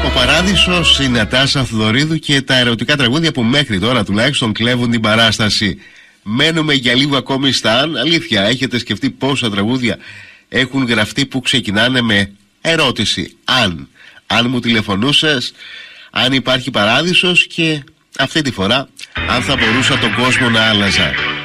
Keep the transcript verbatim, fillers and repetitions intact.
Ο Παράδεισος, η Νατάσα Θοδωρίδου και τα ερωτικά τραγούδια που μέχρι τώρα τουλάχιστον κλέβουν την παράσταση. Μένουμε για λίγο ακόμη στα αν. Αλήθεια, έχετε σκεφτεί πόσα τραγούδια έχουν γραφτεί που ξεκινάνε με ερώτηση αν. Αν μου τηλεφωνούσες, αν υπάρχει Παράδεισος και αυτή τη φορά αν θα μπορούσα τον κόσμο να άλλαζα.